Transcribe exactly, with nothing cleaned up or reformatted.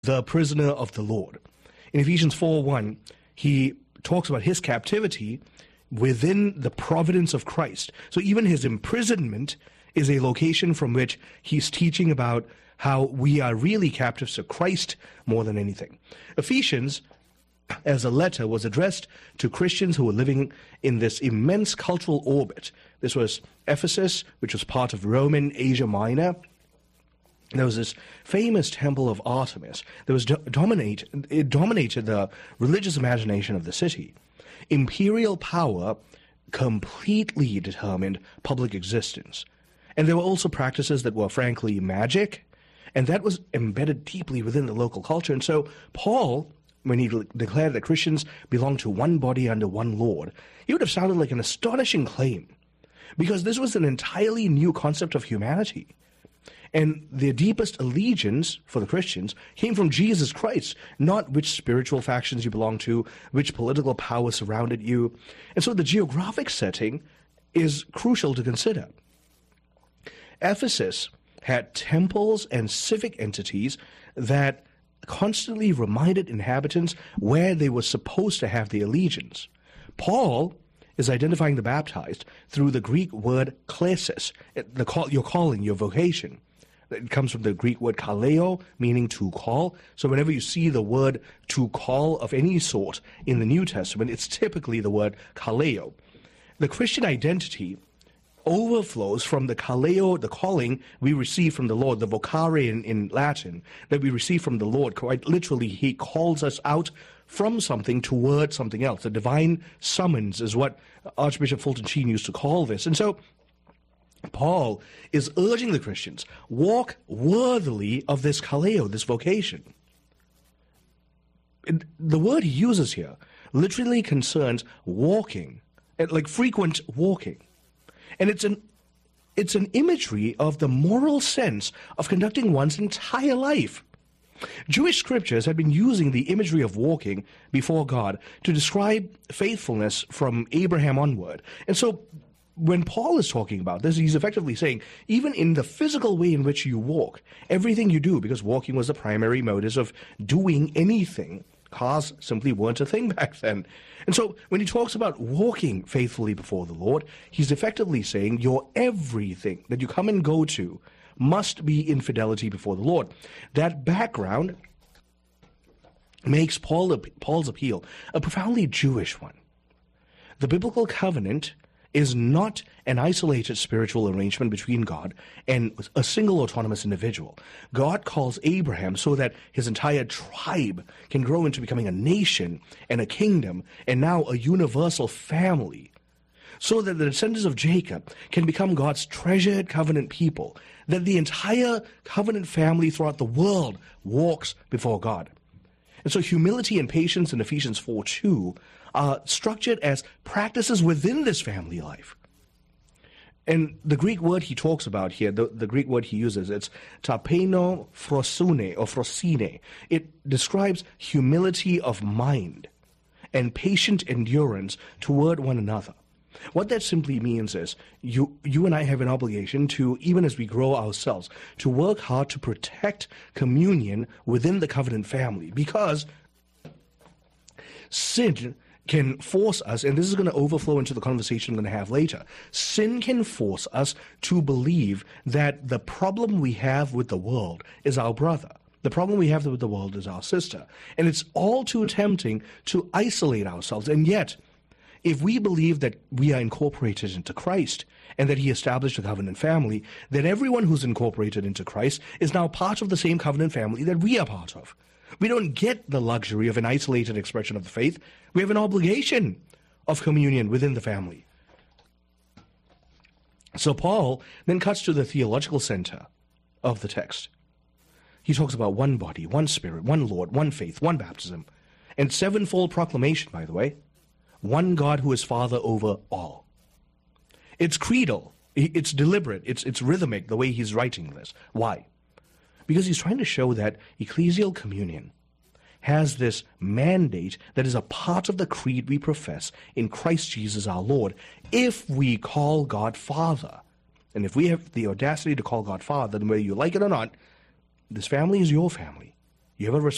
the prisoner of the Lord. In Ephesians four one, he talks about his captivity within the providence of Christ. So even his imprisonment is a location from which he's teaching about how we are really captives to Christ more than anything. Ephesians, as a letter, was addressed to Christians who were living in this immense cultural orbit. This was Ephesus, which was part of Roman Asia Minor. There was this famous temple of Artemis that was do- dominate, it dominated the religious imagination of the city. Imperial power completely determined public existence. And there were also practices that were frankly magic, and that was embedded deeply within the local culture. And so Paul, when he de- declared that Christians belong to one body under one Lord, he would have sounded like an astonishing claim, because this was an entirely new concept of humanity. And their deepest allegiance for the Christians came from Jesus Christ, not which spiritual factions you belong to, which political power surrounded you. And so the geographic setting is crucial to consider. Ephesus had temples and civic entities that constantly reminded inhabitants where they were supposed to have their allegiance. Paul is identifying the baptized through the Greek word klesis, the call, your calling, your vocation. It comes from the Greek word kaleo, meaning to call. So whenever you see the word to call of any sort in the New Testament, it's typically the word kaleo. The Christian identity overflows from the kaleo, the calling we receive from the Lord, the vocare in, in Latin, that we receive from the Lord. Quite literally, he calls us out from something toward something else. The divine summons is what Archbishop Fulton Sheen used to call this. And so Paul is urging the Christians, walk worthily of this kaleo, this vocation. It, the word he uses here literally concerns walking, like frequent walking. And it's an it's an imagery of the moral sense of conducting one's entire life. Jewish scriptures had been using the imagery of walking before God to describe faithfulness from Abraham onward. And so when Paul is talking about this, he's effectively saying, even in the physical way in which you walk, everything you do, because walking was the primary modus of doing anything, cars simply weren't a thing back then. And so when he talks about walking faithfully before the Lord, he's effectively saying your everything that you come and go to must be in fidelity before the Lord. That background makes Paul, Paul's appeal a profoundly Jewish one. The biblical covenant is not an isolated spiritual arrangement between God and a single autonomous individual. God calls Abraham so that his entire tribe can grow into becoming a nation and a kingdom and now a universal family, so that the descendants of Jacob can become God's treasured covenant people, that the entire covenant family throughout the world walks before God. And so humility and patience in Ephesians four two are structured as practices within this family life. And the Greek word he talks about here, the, the Greek word he uses, it's tapeno frosune or frosine. It describes humility of mind and patient endurance toward one another. What that simply means is you you and I have an obligation to, even as we grow ourselves, to work hard to protect communion within the covenant family, because sin can force us, and this is going to overflow into the conversation I'm going to have later, sin can force us to believe that the problem we have with the world is our brother. The problem we have with the world is our sister. And it's all too tempting to isolate ourselves. And yet, if we believe that we are incorporated into Christ and that he established a covenant family, then everyone who's incorporated into Christ is now part of the same covenant family that we are part of. We don't get the luxury of an isolated expression of the faith. We have an obligation of communion within the family. So Paul then cuts to the theological center of the text. He talks about one body, one spirit, one Lord, one faith, one baptism, and sevenfold proclamation, by the way. One God who is Father over all. It's creedal. It's deliberate. It's, it's rhythmic, the way he's writing this. Why? Because he's trying to show that ecclesial communion has this mandate that is a part of the creed we profess in Christ Jesus our Lord, if we call God Father. And if we have the audacity to call God Father, then whether you like it or not, this family is your family. You have a